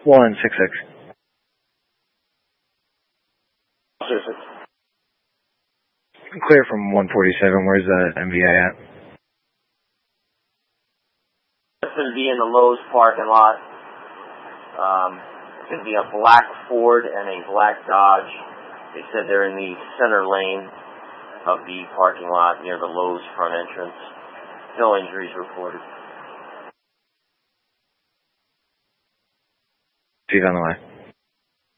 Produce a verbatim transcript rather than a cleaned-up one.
one six six. six six. Clear from one forty-seven. Where's the M V A at? It's going to be in the Lowe's parking lot. Um, it's going to be a black Ford and a black Dodge. They said they're in the center lane of the parking lot near the Lowe's front entrance. No injuries reported. She's on the way.